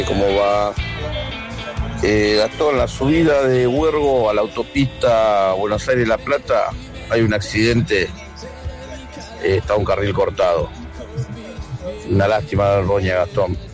¿Cómo va? Gastón, la subida de Huergo a la autopista Buenos Aires-La Plata, hay un accidente, está un carril cortado. Una lástima de Roña, Gastón.